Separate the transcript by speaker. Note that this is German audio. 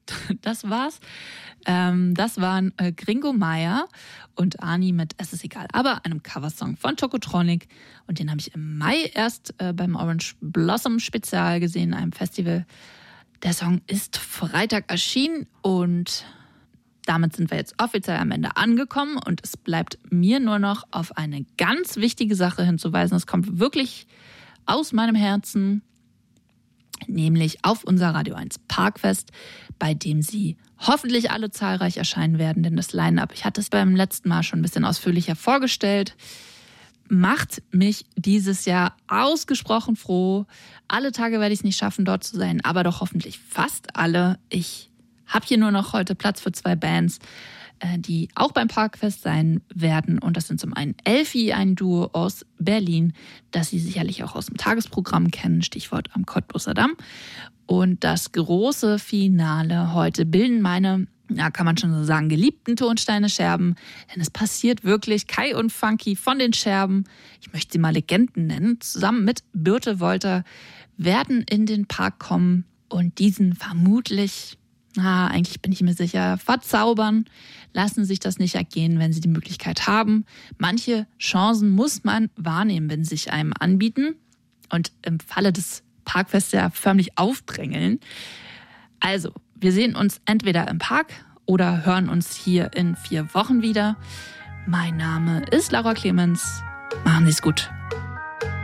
Speaker 1: das war's. Das waren Gringo Meier und Ani mit Es ist egal, aber einem Coversong von Tokotronic. Und den habe ich im Mai erst beim Orange Blossom Spezial gesehen, einem Festival. Der Song ist Freitag erschienen und damit sind wir jetzt offiziell am Ende angekommen. Und es bleibt mir nur noch auf eine ganz wichtige Sache hinzuweisen. Es kommt wirklich aus meinem Herzen, nämlich auf unser Radio 1 Parkfest, bei dem Sie hoffentlich alle zahlreich erscheinen werden, denn das Line-Up, ich hatte es beim letzten Mal schon ein bisschen ausführlicher vorgestellt, macht mich dieses Jahr ausgesprochen froh. Alle Tage werde ich es nicht schaffen, dort zu sein, aber doch hoffentlich fast alle. Ich habe hier nur noch heute Platz für 2 Bands, die auch beim Parkfest sein werden. Und das sind zum einen Elfi, ein Duo aus Berlin, das Sie sicherlich auch aus dem Tagesprogramm kennen, Stichwort am Cottbuser Damm. Und das große Finale heute bilden meine, ja, kann man schon so sagen, geliebten Tonsteine Scherben. Denn es passiert wirklich. Kai und Funky von den Scherben, ich möchte sie mal Legenden nennen, zusammen mit Birte Wolter werden in den Park kommen und diesen vermutlich, eigentlich bin ich mir sicher, verzaubern. Lassen sich das nicht ergehen, wenn sie die Möglichkeit haben. Manche Chancen muss man wahrnehmen, wenn sie sich einem anbieten. Und im Falle des Parkfests ja förmlich aufdrängeln. Also, wir sehen uns entweder im Park oder hören uns hier in 4 Wochen wieder. Mein Name ist Laura Clemens. Machen Sie es gut.